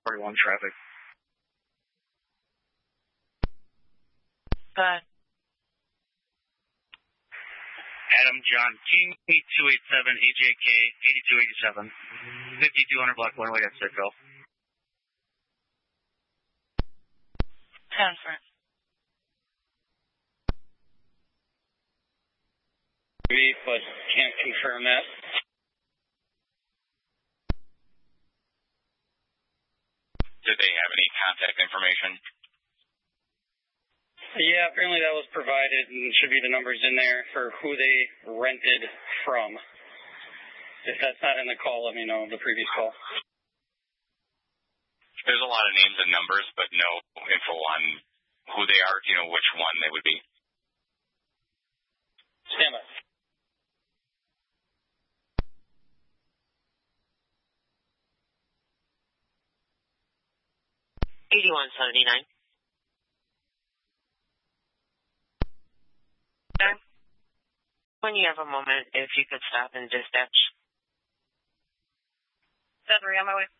41 traffic. Good. Adam John King, 8287, AJK, 8287, 5200 block 1 way at Citgo. 10 for. But can't confirm that. Did they have any contact information? Yeah, apparently that was provided and should be the numbers in there for who they rented from. If that's not in the call, let me know, the previous call. There's a lot of names and numbers, but no info on who they are, which one they would be. Stand by. $81.79. When you have a moment, if you could stop and dispatch. 7-3 on my way.